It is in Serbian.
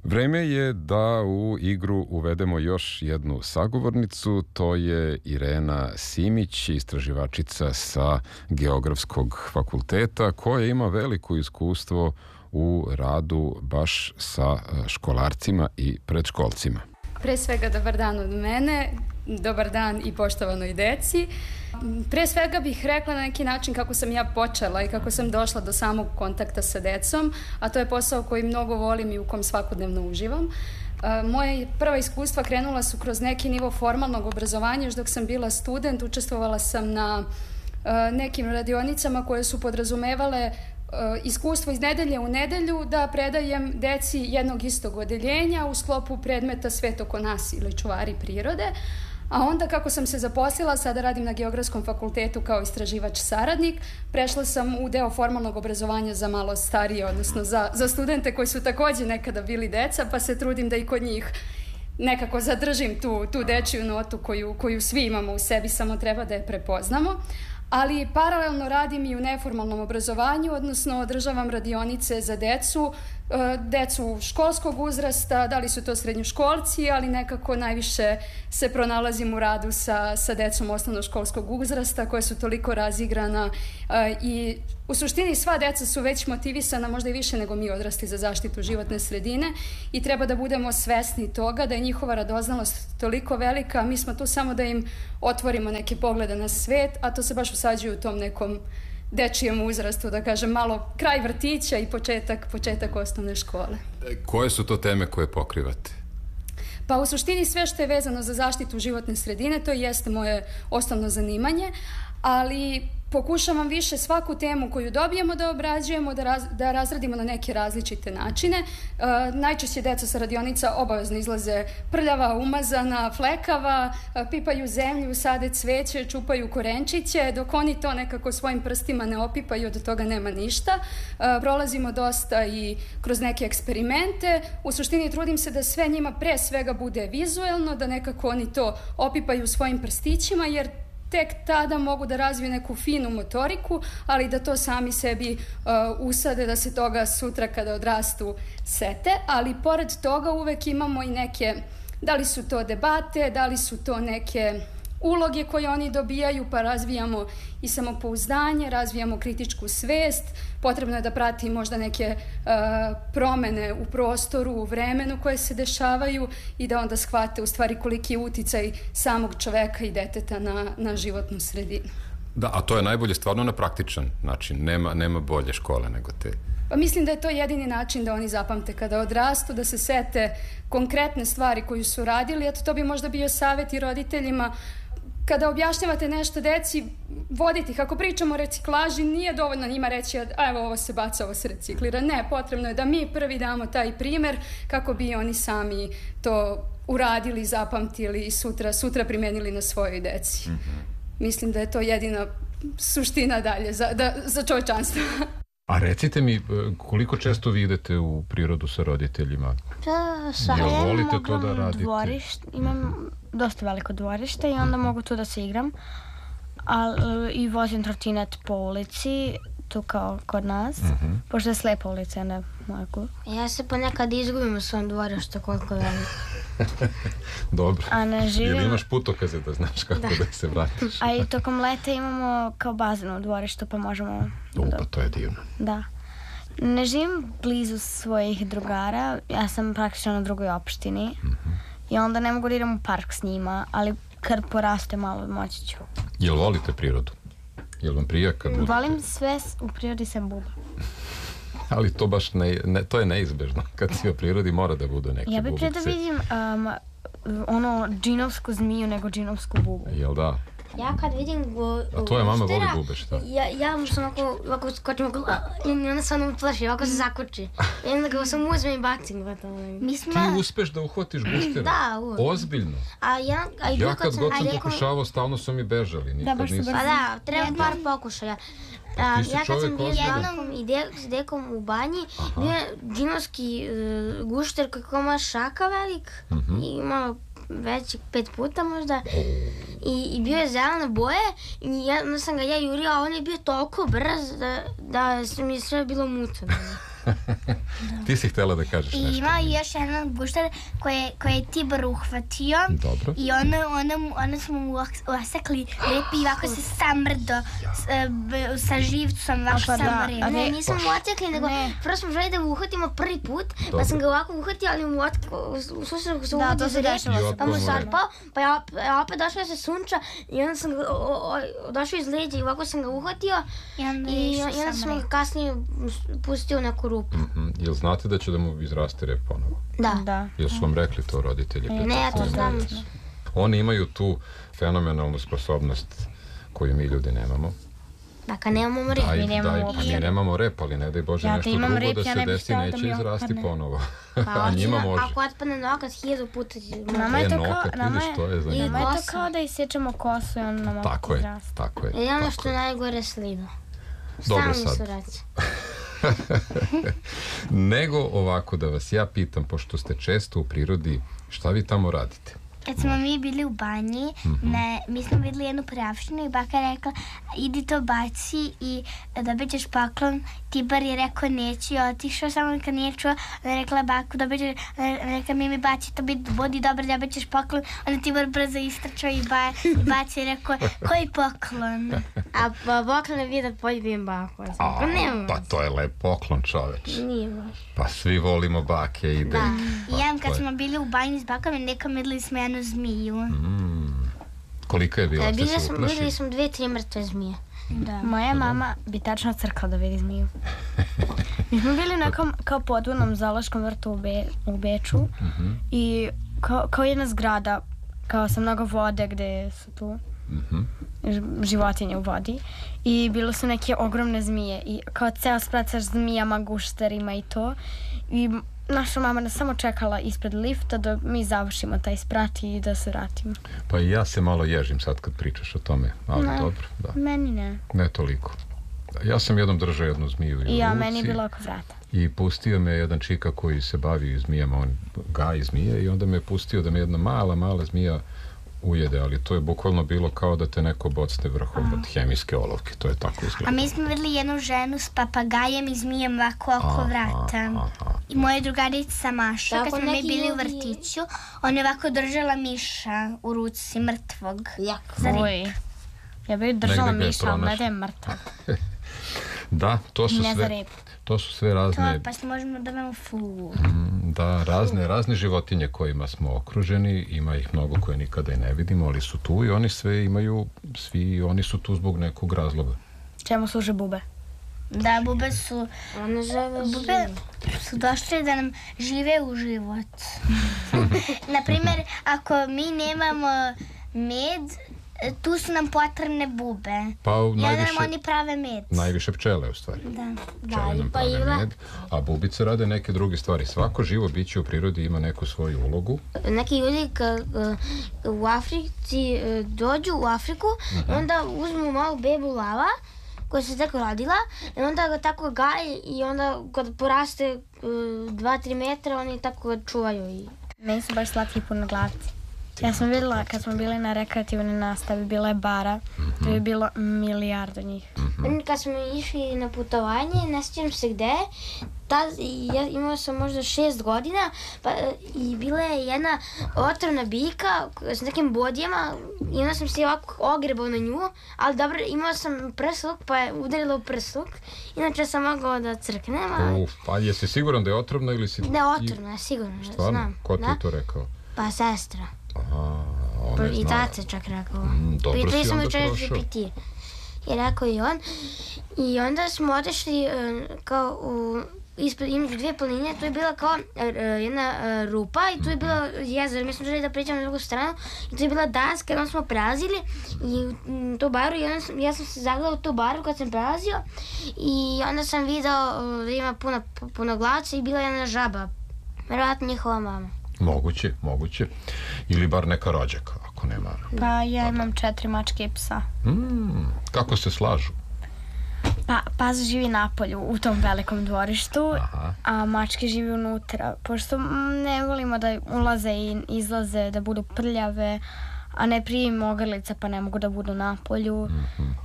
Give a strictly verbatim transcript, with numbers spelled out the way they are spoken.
Vreme je da u igru uvedemo još jednu sagovornicu, to je Irena Simić, istraživačica sa Geografskog fakulteta, koja ima veliko iskustvo u radu baš sa školarcima i predškolcima. Pre svega, dobar dan od mene, dobar dan i poštovanoj deci. Pre svega bih rekla na neki način kako sam ja počela i kako sam došla do samog kontakta sa decom, a to je posao koji mnogo volim i u kom svakodnevno uživam. Moje prva iskustva krenula su kroz neki nivo formalnog obrazovanja. Još dok sam bila student, učestvovala sam na nekim radionicama koje su podrazumevale iskustvo iz nedelje u nedelju da predajem deci jednog istog odeljenja u sklopu predmeta Svet oko nas ili Čuvari prirode. A onda kako sam se zaposlila, sada radim na Geografskom fakultetu kao istraživač saradnik, prešla sam u deo formalnog obrazovanja za malo starije, odnosno za, za studente koji su takođe nekada bili deca, pa se trudim da i kod njih nekako zadržim tu, tu dečiju notu koju, koju svi imamo u sebi, samo treba da je prepoznamo. Ali paralelno radim i u neformalnom obrazovanju, odnosno održavam radionice za decu, decu školskog uzrasta, da li su to srednjoškolci, ali nekako najviše se pronalazim u radu sa, sa decom osnovnoškolskog uzrasta, koja su toliko razigrana i u suštini sva deca su već motivisana, možda i više nego mi odrasli, za zaštitu životne sredine i treba da budemo svesni toga da je njihova radoznalost toliko velika, mi smo tu samo da im otvorimo neke poglede na svet, a to se baš usađuje u tom nekom dečijem uzrastu, da kažem, malo kraj vrtića i početak, početak osnovne škole. Koje su to teme koje pokrivate? Pa u suštini sve što je vezano za zaštitu životne sredine, to jeste moje osnovno zanimanje, ali pokušavam više svaku temu koju dobijemo da obrađujemo, da, raz, da razradimo na neke različite načine. E, najčešće deca sa radionica obavezno izlaze prljava, umazana, flekava, pipaju zemlju, sade cveće, čupaju korenčiće, dok oni to nekako svojim prstima ne opipaju, od toga nema ništa. E, prolazimo dosta i kroz neke eksperimente. U suštini trudim se da sve njima pre svega bude vizuelno, da nekako oni to opipaju svojim prstićima, jer tek tada mogu da razviju neku finu motoriku, ali da to sami sebi uh, usade, da se toga sutra kada odrastu sete, ali pored toga uvek imamo i neke, da li su to debate, da li su to neke uloge koje oni dobijaju, pa razvijamo i samopouzdanje, razvijamo kritičku svest, potrebno je da prati možda neke uh, promene u prostoru, u vremenu koje se dešavaju i da onda shvate u stvari koliki je uticaj samog čoveka i deteta na, na životnu sredinu. Da, a to je najbolje stvarno na praktičan način, nema, nema bolje škole nego te. Pa mislim da je to jedini način da oni zapamte kada odrastu, da se sete konkretne stvari koju su radili, eto to bi možda bio savjet i roditeljima. Kada objašnjavate nešto deci, vodite ih. Ako pričamo o reciklaži, nije dovoljno njima reći, a evo ovo se baca, ovo se reciklira. Ne, potrebno je da mi prvi damo taj primer kako bi oni sami to uradili, zapamtili i sutra, sutra primenili na svojoj deci. Mm-hmm. Mislim da je to jedina suština dalje za, da, za čovečanstvo. A recite mi, koliko često vi idete u prirodu sa roditeljima? Da, sa Jel volite to da radite? Dvorište, imam mm-hmm. dosta veliko dvorište i onda mm-hmm. mogu tu da se igram. Al, i vozim trotinet po ulici, tu kao kod nas, mm-hmm. pošto je slepa ulica, ne mogu. Ja se ponekad izgubim u svom dvorištu koliko veliko. Dobro. A ne živim... Ili imaš putokaze da znaš kako da, da se vratiš? A i tokom leta imamo kao bazen u dvorištu, pa možemo... O, pa to je divno. Da. Ne živim blizu svojih drugara, ja sam praktično na drugoj opštini mm-hmm. i onda ne mogu da idem u park s njima, ali kad poraste malo moći ću. Jel volite prirodu? Jel vam prija kad budete? Volim sve u prirodi sem buba. Ali to baš ne, ne, to je neizbežno. Kad si o prirodi mora da bude neke bubice. Ja bih pre da vidim um, ono džinovsku zmiju nego džinovsku bubu. Jel da? Ja kad vidim go, a tvoja mama voli bube, šta? Ja, ja mu sam ovako, ovako skočim ovako, i onda se ono plaši, ovako se zakuči. I onda ga sam uzmem i bacim. Mi smo... Ti uspeš da uhvatiš guštera? Da, uvijek. Ozbiljno? A ja, a ja kad god sam pokušavao, stalno su mi bežali. Da, baš su Pa da, treba par pokušaja. A, ja kad sam bio jednom i de, s dekom u banji, aha. bio je džinovski uh, gušter kako ima šaka velik mm-hmm. i ima veći pet puta možda I, i bio je zelene boje i ja, sam ga ja jurio, a on je bio toliko brz da, da mi je sve bilo mucano. Ti si htjela da kažeš nešto. I ima još jedan gušter koje, koje je Tibor uhvatio. Dobro. I ono, ono, ono smo mu osekli rep i ovako se samrdo s, sa živcom, ovako samrdo. Ne, nismo mu osekli, nego prvo smo želi da ga uhvatimo prvi put, dobro. Pa sam ga ovako uhvatio, ali mu susreko se uhvatio za rep, pa mu sarpao, pa ja, ja opet došla da se sunča i onda sam ga došao iz leđa i ovako sam ga uhvatio i onda, i, i onda sam ga kasnije pustio u neku rupu. Mm-hmm. Jel znate da će da mu izraste rep ponovo? Da. da. Jel su vam rekli to roditelji? Ne, ja to znam. Oni imaju tu fenomenalnu sposobnost koju mi ljudi nemamo. Da, kad nemamo rep, mi nemamo uopšte. Mi nemamo rep, ali ne daj Bože ja nešto drugo rep, da se ja desi, neće izrasti ponovo. Pa, a njima može. Ako otpadne nokat, hiljadu puta će... Nama je to kao, nokat, nama je, to je za nama je to kao da isječemo kosu i on nam tako izrasti. Je, tako je. I ono što je najgore slino. Dobro sad. Nego ovako da vas ja pitam, pošto ste često u prirodi, šta vi tamo radite? Kad smo mi bili u banji, mm-hmm. ne, mi smo vidjeli jednu prljavštinu i baka je rekla idi to baci i dobit ćeš poklon. Tibor je rekao neću i otišao, samo kad nije čuo, ona je rekla baku dobit ćeš, rekla mi mi baci to budi dobro, dobit ćeš poklon. Onda Tibor brzo istračao i, ba, i baci je rekao koji poklon? A poklon je bio da poljubijem baku. A, pa to je lep poklon, čoveč. Nije baš. Pa svi volimo bake i da. Da. I jedan kad smo bili u banji s bakom, neka medli smo jednu zmiju. Mm. Kolika je bila? Bili smo, bili smo dve, tri mrtve zmije. Da. Moja mama bi tačno crkla da vidi zmiju. Mi smo bili u nekom kao podvodnom zoološkom vrtu u, Be, u Beču mm-hmm. i kao, kao jedna zgrada kao sa mnogo vode gde su tu mm-hmm. životinje u vodi i bilo su neke ogromne zmije i kao ceo sprat sa zmijama, gušterima i to i naša mama nas samo čekala ispred lifta da mi završimo taj sprat i da se vratimo. Pa i ja se malo ježim sad kad pričaš o tome, ali ne, dobro. Da. Meni ne. Ne toliko. Ja sam jednom držao jednu zmiju i u ja, ruci. meni je bilo oko vrata. I pustio me jedan čika koji se bavi zmijama, on gaji zmije i onda me je pustio da me jedna mala, mala zmija ujede, ali to je bukvalno bilo kao da te neko bocne vrhom od hemijske olovke, to je tako izgledalo. A mi smo vidjeli jednu ženu s papagajem i zmijem ovako oko vrata. Aha, aha. I moja drugarica Maša, kad smo mi bili u vrtiću, ona je ovako držala miša u ruci mrtvog. Oj, ja bih držala miša, ali ne da je mrtva. Da, to su sve, to su sve razne... To, pa se možemo da imamo flu. Da, razne, razne životinje kojima smo okruženi, ima ih mnogo koje nikada i ne vidimo, ali su tu i oni sve imaju, svi oni su tu zbog nekog razloga. Čemu služe bube? Da, bube su, one žele bube su došle da nam žive u život. Naprimjer, ako mi nemamo med, tu su nam potrebne bube. Pa najviše, ja nam oni prave med. Najviše pčele u stvari. Da. Pčele nam prave med, a bubice rade neke druge stvari. Svako živo biće u prirodi ima neku svoju ulogu. Neki ljudi kad u Africi dođu u Afriku, uh-huh. onda uzmu malu bebu lava koja se tako rodila i onda ga tako gaje i onda kad poraste dva tri metra oni tako ga čuvaju. I... Meni su baš slatki punoglavci. Ja sam vidjela kad smo bili na rekreativnoj nastavi, bila je bara, mm-hmm. to je bilo milijarda njih. Mm-hmm. Kad smo išli na putovanje, ne sjećam se gde, tad, ja imala sam možda šest godina pa, i bila je jedna otrovna biljka s nekim bodijama i onda sam se ovako ogrebao na nju, ali dobro, imala sam prsluk pa je udarila u prsluk, inače sam mogla da crknem. Ali... Uf, pa jesi siguran da je otrovna ili si... Da je otrovna, sigurno, stvarno? Znam. Ko ti je to rekao? Pa sestra. Aha, ona je I znala. tate čak rekao. Mm, dobro si onda prošao. I rekao i on. I onda smo odešli kao u, ispred između dvije planine, tu je bila kao jedna rupa i tu je bilo jezero. Mi smo želi da pređemo na drugu stranu i tu je bila daska i onda smo prelazili i u tu baru i onda sam, ja sam se zagledao u tu baru kad sam prelazio i onda sam video da ima puno, puno glaca i bila jedna žaba. Vjerovatno njihova mama. Moguće, moguće. Ili bar neka rođaka, ako nema. Pa ja imam četiri mačke i psa. Mm, kako se slažu? Pa pas živi napolju u tom velikom dvorištu, aha. A mačke živi unutra. Pošto ne volimo da ulaze i izlaze, da budu prljave, a ne primimo ogrlica pa ne mogu da budu napolju. Mm-hmm.